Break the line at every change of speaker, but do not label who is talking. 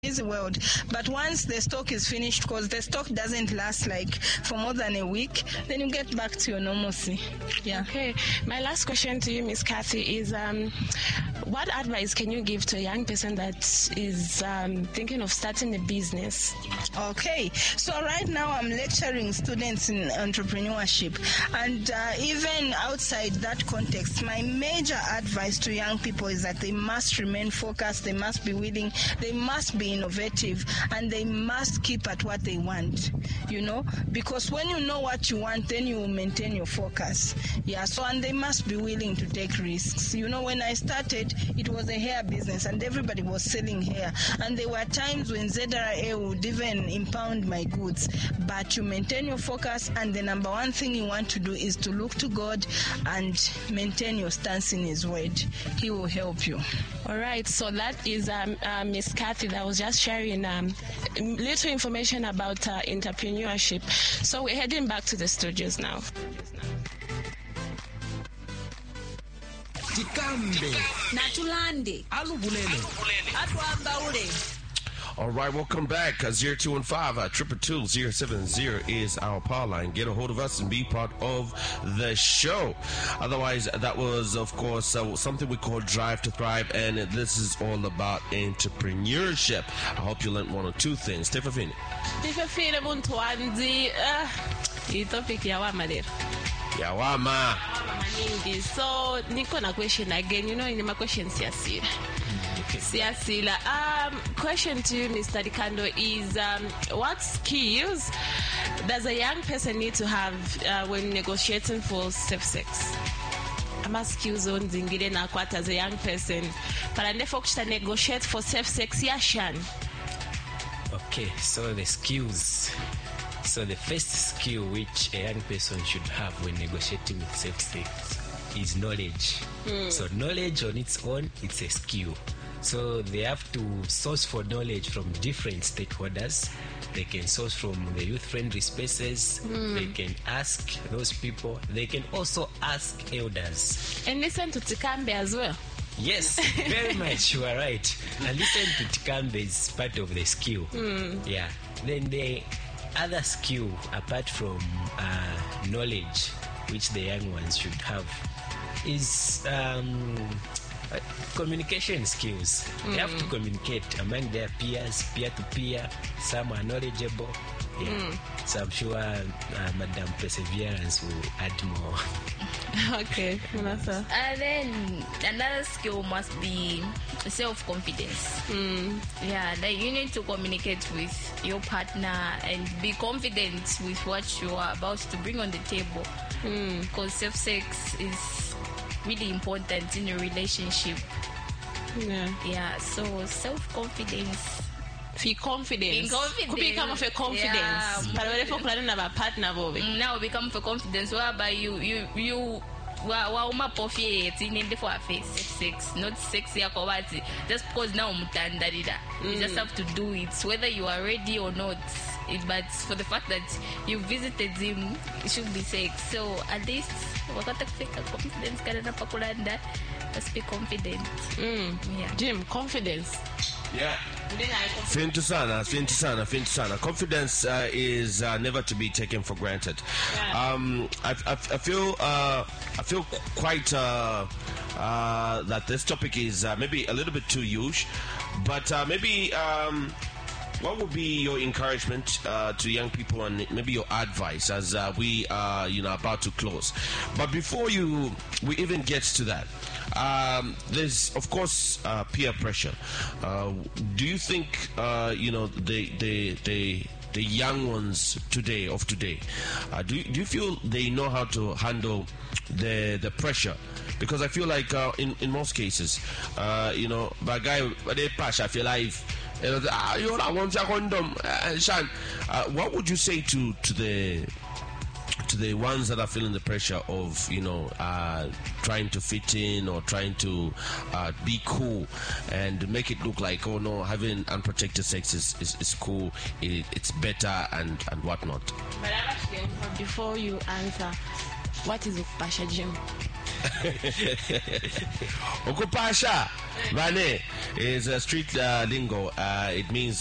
busy world. But once the stock is finished, because the stock doesn't last like for more than a week, then you get back to your normalcy. Yeah.
Okay. My last question to you, Miss Kathy, is what advice can you give to a young person that is thinking of starting a business?
Okay. So right now I'm lecturing students in entrepreneurship, and even outside that context, my major advice to young people is that they must remain focused, they must be willing, they must be innovative, and they must keep at what they want, because when you know what you want, then you will maintain your focus. Yeah, so, and they must be willing to take risks. When I started, it was a hair business and everybody was selling hair, and there were times when ZRA would even impound my goods, but you maintain your focus, and the number one thing you want to do is to look to God and maintain your stance in His word. He will help you.
All right, so that is Miss Kathy that was just sharing little information about entrepreneurship. So we're heading back to the studios now.
Tikambe
Natulande
Alubulele
Atwambaule.
All right, welcome back. 0215-222-070 is our power line. Get a hold of us and be part of the show. Otherwise, that was, of course, something we call Drive to Thrive, and this is all about entrepreneurship. I hope you learned one or two things. Stefafini.
Stefafini muntu wanzi topic ya wama lero.
Yawama.
So, niko na question again. In my question siyasila. Siyasila. Question to you, Mr. Dikando, is what skills does a young person need to have when negotiating for safe sex? Ama skills on zingile na kwata as a young person. Parande fokshita negotiate for safe sex yashan.
Okay, so the skills. So the first skill which a young person should have when negotiating with safe sex is knowledge. So knowledge on its own, it's a skill. So they have to source for knowledge from different stakeholders. They can source from the youth-friendly spaces. They can ask those people. They can also ask elders.
And listen to Tikambe as well.
Yes, very much. You are right. And listen to Tikambe is part of the skill. Yeah. Then the other skill, apart from knowledge, which the young ones should have, is communication skills. They have to communicate among their peers, peer-to-peer. Some are knowledgeable. Yeah. So I'm sure Madam Perseverance will add more.
Okay, Manasa.
And then another skill must be self-confidence. Yeah, like you need to communicate with your partner and be confident with what you are about to bring on the table. Because safe sex is really important in a relationship. Yeah, so self-confidence.
Feel confidence.
Could
become for confidence.
Now become for confidence whereby you for sex, not sex just because now you just have to do it whether you are ready or not. But for the fact that you visited him, it should be sex. So at least confidence let's be confident. Yeah.
Jim, confidence.
Yeah. Fintu sana. Confidence is never to be taken for granted. I feel quite that this topic is maybe a little bit too huge, but maybe what would be your encouragement to young people, and maybe your advice as we are about to close? But before we even get to that, there's of course peer pressure. Do you think the young ones today do you feel they know how to handle the pressure? Because I feel like in most cases, by guy they pass, I feel like I want your condom, Shan. What would you say to the ones that are feeling the pressure of trying to fit in or trying to be cool and make it look like, oh no, having unprotected sex is cool, it's better and whatnot?
But actually, before you answer, what is Ukpasha Gym?
Okupasha, Vane, is a street lingo. It means